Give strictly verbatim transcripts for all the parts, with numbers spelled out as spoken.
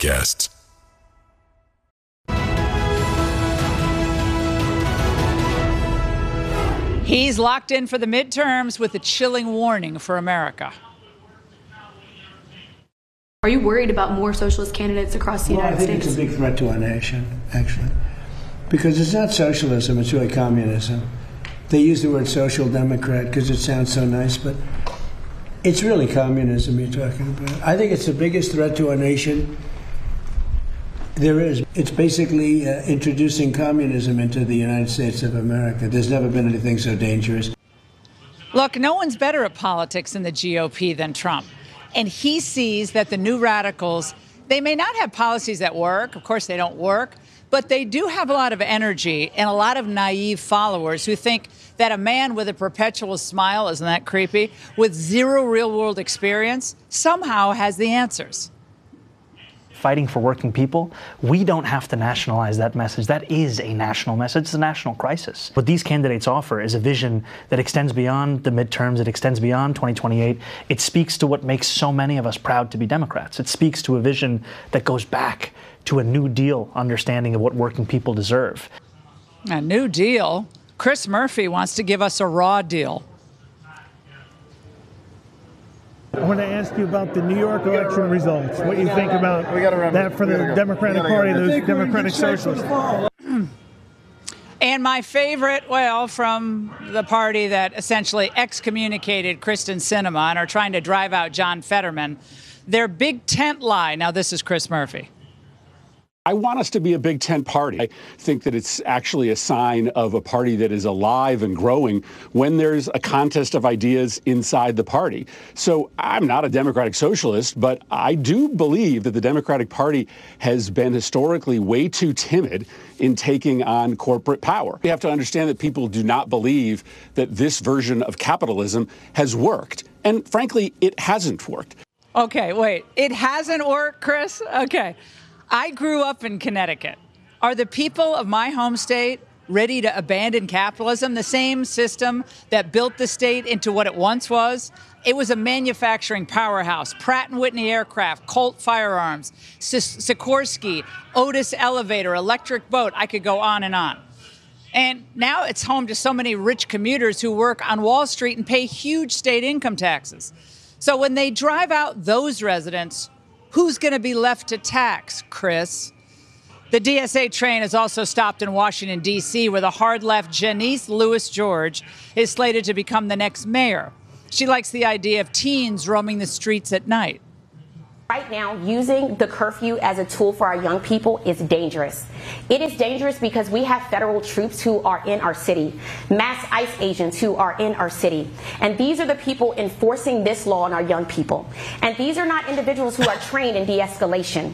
podcasts. He's locked in for the midterms with a chilling warning for America. Are you worried about more socialist candidates across the well, United States? I think States? it's a big threat to our nation, actually. Because it's not socialism, it's really communism. They use the word social democrat because it sounds so nice, but it's really communism you're talking about. I think it's the biggest threat to our nation there is. It's basically uh, introducing communism into the United States of America. There's never been anything so dangerous. Look, no one's better at politics in the G O P than Trump. And he sees that the new radicals, they may not have policies that work. Of course, they don't work. But they do have a lot of energy and a lot of naive followers who think that a man with a perpetual smile, isn't that creepy, with zero real-world experience, somehow has the answers. Fighting for working people, we don't have to nationalize that message. That is a national message. It's a national crisis. What these candidates offer is a vision that extends beyond the midterms. It extends beyond twenty twenty-eight. It speaks to what makes so many of us proud to be Democrats. It speaks to a vision that goes back to a New Deal understanding of what working people deserve. A New Deal? Chris Murphy wants to give us a raw deal. I want to ask you about the New York election results. What you think about that for the Democratic Party, those Democratic Socialists. And my favorite, well, from the party that essentially excommunicated Kristen Sinema and are trying to drive out John Fetterman, their big tent lie. Now, this is Chris Murphy. I want us to be a big tent party. I think that it's actually a sign of a party that is alive and growing when there's a contest of ideas inside the party. So I'm not a Democratic Socialist, but I do believe that the Democratic Party has been historically way too timid in taking on corporate power. We have to understand that people do not believe that this version of capitalism has worked. And frankly, it hasn't worked. Okay, wait. It hasn't worked, Chris? Okay. I grew up in Connecticut. Are the people of my home state ready to abandon capitalism, the same system that built the state into what it once was? It was a manufacturing powerhouse. Pratt and Whitney aircraft, Colt firearms, Sikorsky, Otis elevator, electric boat. I could go on and on. And now it's home to so many rich commuters who work on Wall Street and pay huge state income taxes. So when they drive out those residents, who's going to be left to tax, Chris? The D S A train has also stopped in Washington, D C, where the hard-left Janice Louis George is slated to become the next mayor. She likes the idea of teens roaming the streets at night. Right now, using the curfew as a tool for our young people is dangerous. It is dangerous because we have federal troops who are in our city, mass ICE agents who are in our city. And these are the people enforcing this law on our young people. And these are not individuals who are trained in de-escalation.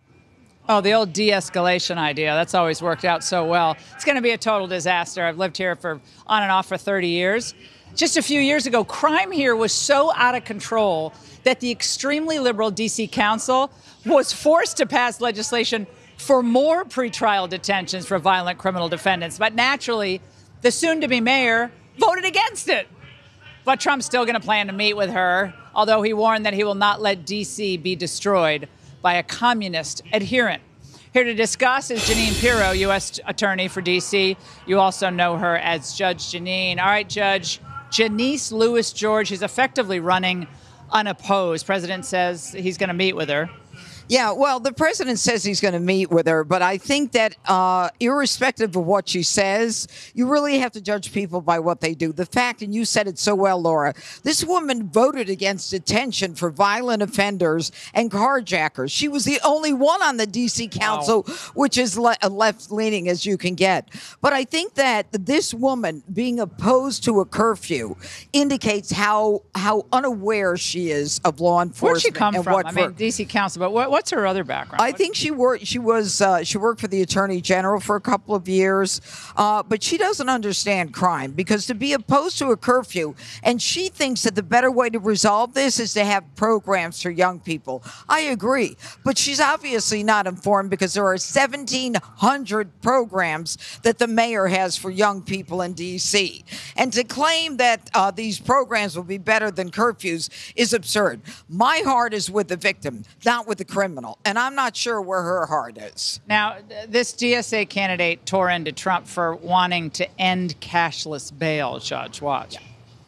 Oh, the old de-escalation idea. That's always worked out so well. It's going to be a total disaster. I've lived here for on and off for thirty years. Just a few years ago, crime here was so out of control that the extremely liberal D C Council was forced to pass legislation for more pretrial detentions for violent criminal defendants. But naturally, the soon-to-be mayor voted against it. But Trump's still going to plan to meet with her, although he warned that he will not let D C be destroyed by a communist adherent. Here to discuss is Jeanine Pirro, U S Attorney for D C. You also know her as Judge Jeanine. All right, Judge. Janice Louis George is effectively running unopposed. President says he's going to meet with her. Yeah, well, the president says he's going to meet with her, but I think that uh, irrespective of what she says, you really have to judge people by what they do. The fact, and you said it so well, Laura, this woman voted against detention for violent offenders and carjackers. She was the only one on the D C Council, wow. which is le- left-leaning as you can get. But I think that this woman being opposed to a curfew indicates how how unaware she is of law enforcement. Where'd she come and from? what I for, mean, D C Council, but what? What's her other background? I think she worked. She was. Uh, she worked for the Attorney General for a couple of years, uh, but she doesn't understand crime because to be opposed to a curfew, and she thinks that the better way to resolve this is to have programs for young people. I agree, but she's obviously not informed because there are seventeen hundred programs that the mayor has for young people in D C, and to claim that uh, these programs will be better than curfews is absurd. My heart is with the victim, not with the criminal. criminal. And I'm not sure where her heart is. Now, this D S A candidate tore into Trump for wanting to end cashless bail, Judge. Watch.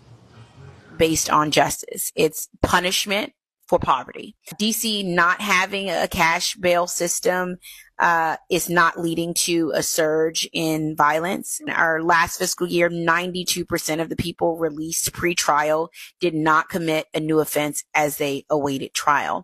Based on justice. It's punishment for poverty. D C not having a cash bail system uh, is not leading to a surge in violence. In our last fiscal year, ninety-two percent of the people released pre-trial did not commit a new offense as they awaited trial.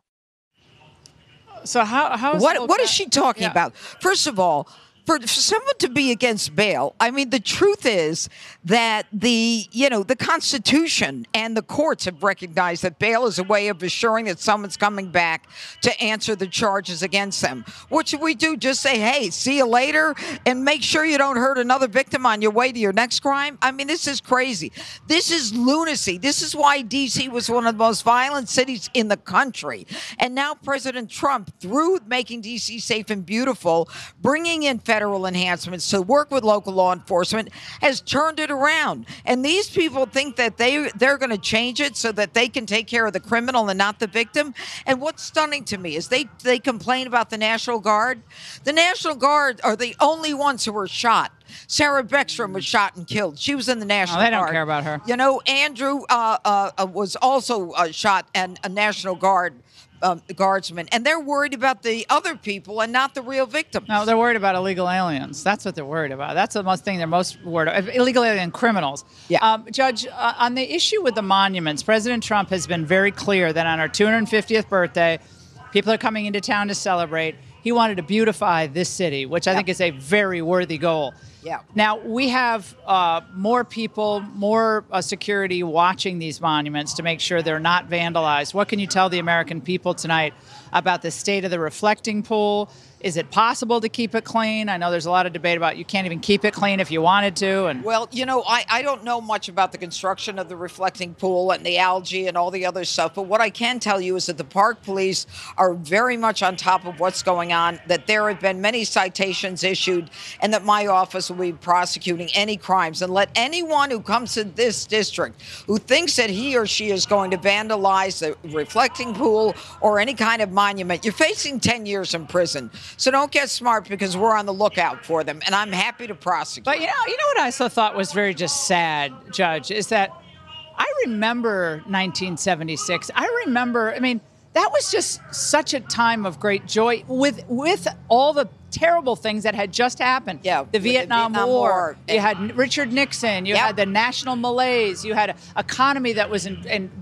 So how how is what what is she talking yeah. about? First of all, For, for someone to be against bail, I mean, the truth is that the, you know, the Constitution and the courts have recognized that bail is a way of assuring that someone's coming back to answer the charges against them. What should we do? Just say, hey, see you later, and make sure you don't hurt another victim on your way to your next crime? I mean, this is crazy. This is lunacy. This is why D C was one of the most violent cities in the country. And now President Trump, through making D C safe and beautiful, bringing in federal enhancements to work with local law enforcement, has turned it around. And these people think that they, they're going to change it so that they can take care of the criminal and not the victim. And what's stunning to me is they, they complain about the National Guard. The National Guard are the only ones who were shot. Sarah Beckstrom was shot and killed. She was in the National Guard. Oh, they don't care about her. You know, Andrew uh, uh, was also uh, shot and a National Guard Um, guardsmen, and they're worried about the other people and not the real victims. No, they're worried about illegal aliens. That's what they're worried about. That's the most thing they're most worried about. Illegal alien criminals. Yeah. Um, Judge, uh, on the issue with the monuments, President Trump has been very clear that on our two hundred fiftieth birthday, people are coming into town to celebrate. He wanted to beautify this city, which I yeah. think is a very worthy goal. Yeah. Now, we have uh, more people, more uh, security watching these monuments to make sure they're not vandalized. What can you tell the American people tonight about the state of the reflecting pool? Is it possible to keep it clean? I know there's a lot of debate about you can't even keep it clean if you wanted to. And Well, you know, I, I don't know much about the construction of the reflecting pool and the algae and all the other stuff, but what I can tell you is that the park police are very much on top of what's going on, that there have been many citations issued, and that my office will be prosecuting any crimes. And let anyone who comes to this district who thinks that he or she is going to vandalize the reflecting pool or any kind of monument, you're facing ten years in prison. So don't get smart, because we're on the lookout for them, and I'm happy to prosecute. But you know, you know what I also thought was very just sad, Judge, is that I remember nineteen seventy-six. I remember, I mean, that was just such a time of great joy with with all the terrible things that had just happened. Yeah, the Vietnam, the Vietnam War. War. You had Richard Nixon. You Yep. had the national malaise. You had an economy that was in, in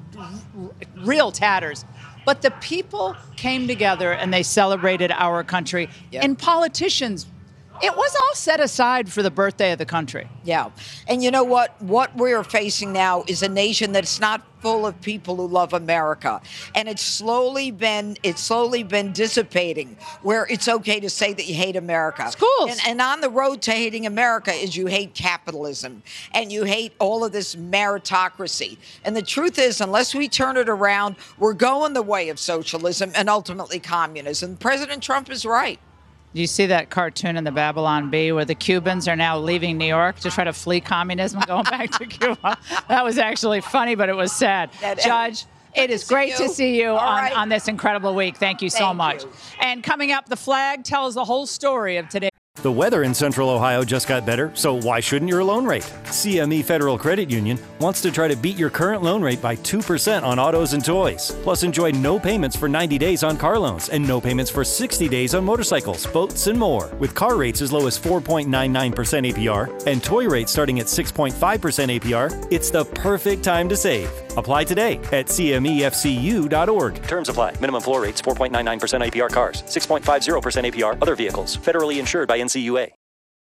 real tatters. But the people came together and they celebrated our country. Yep. And politicians, it was all set aside for the birthday of the country. Yeah. And you know what? What we're facing now is a nation that's not full of people who love America. And it's slowly been it's slowly been dissipating, where it's okay to say that you hate America. Schools. And, and on the road to hating America is you hate capitalism and you hate all of this meritocracy. And the truth is, unless we turn it around, we're going the way of socialism and ultimately communism. President Trump is right. Do you see that cartoon in the Babylon Bee where the Cubans are now leaving New York to try to flee communism, going back to Cuba? That was actually funny, but it was sad. That- Judge, it is see great you. to see you All on, right. on this incredible week. Thank you so Thank much. you. And coming up, the flag tells the whole story of today. The weather in Central Ohio just got better, so why shouldn't your loan rate? C M E Federal Credit Union wants to try to beat your current loan rate by two percent on autos and toys. Plus, enjoy no payments for ninety days on car loans and no payments for sixty days on motorcycles, boats, and more. With car rates as low as four point nine nine percent A P R and toy rates starting at six point five percent A P R, it's the perfect time to save. Apply today at C M E F C U dot org. Terms apply. Minimum floor rates four point nine nine percent A P R cars, six point five zero percent A P R other vehicles. Federally insured by N C U A.